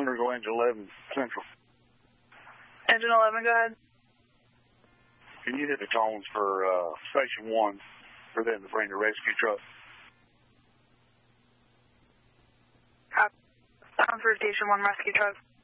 Sooner, go engine 11 Central. Engine 11, go ahead. Can you hit the tones for Station 1 for them to bring the rescue truck? For Station 1 rescue truck.